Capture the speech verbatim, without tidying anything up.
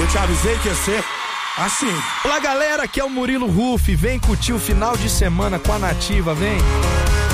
Eu te avisei que ia ser assim. Olá, galera, aqui é o Murilo Ruff. Vem curtir o final de semana com a Nativa, vem.